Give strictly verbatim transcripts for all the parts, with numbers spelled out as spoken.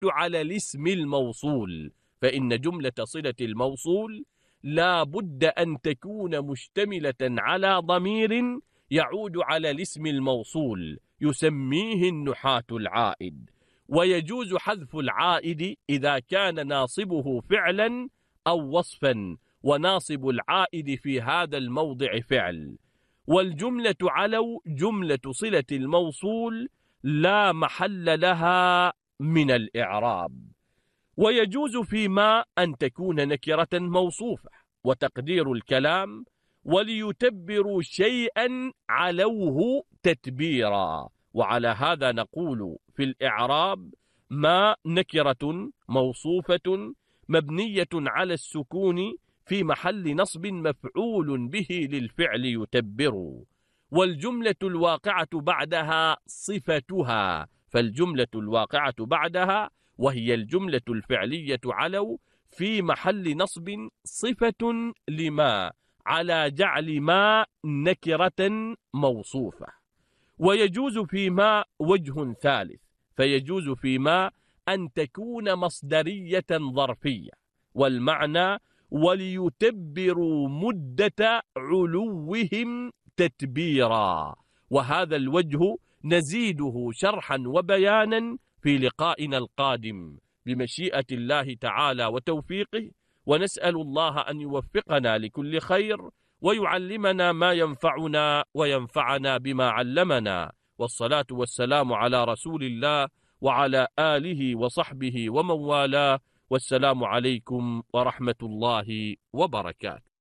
على الاسم الموصول، فإن جملة صلة الموصول لا بد أن تكون مشتملة على ضمير يعود على الاسم الموصول يسميه النحاة العائد، ويجوز حذف العائد إذا كان ناصبه فعلا أو وصفا، وناصب العائد في هذا الموضع فعل. والجملة علو جملة صلة الموصول لا محل لها من الإعراب. ويجوز فيما أن تكون نكرة موصوفة، وتقدير الكلام وليتبروا شيئا علوه تتبيرا. وعلى هذا نقول في الإعراب: ما نكرة موصوفة مبنية على السكون في محل نصب مفعول به للفعل يتبر. والجملة الواقعة بعدها صفتها، فالجملة الواقعة بعدها وهي الجملة الفعلية علو في محل نصب صفة لما، على جعل ما نكرة موصوفة. ويجوز فيما وجه ثالث، فيجوز فيما أن تكون مصدرية ظرفية، والمعنى وليتبروا مدة علوهم تتبيرا. وهذا الوجه نزيده شرحا وبيانا في لقائنا القادم بمشيئة الله تعالى وتوفيقه، ونسأل الله أن يوفقنا لكل خير ويعلمنا ما ينفعنا وينفعنا بما علمنا. والصلاة والسلام على رسول الله وعلى آله وصحبه ومن والاه، والسلام عليكم ورحمة الله وبركاته.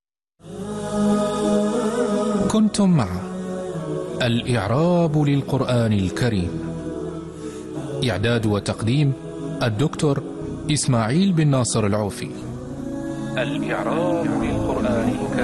كنتم مع الإعراب للقرآن الكريم، إعداد وتقديم الدكتور إسماعيل بن ناصر العوفي. الإعراب للقرآن الكريم.